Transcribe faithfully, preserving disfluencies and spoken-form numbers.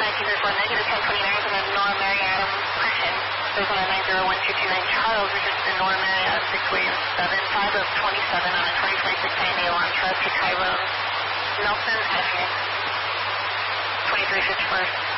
nineteen zero four, negative ten twenty-nine from the Nora Mary Adam Christian. There's one nine zero one two two nine Charles, which is the Nora Mary Adam six Williams seven, five of twenty-seven on a twenty twenty-six Sandy Elantra to Tyrone Nelson at twenty-three fifty-first.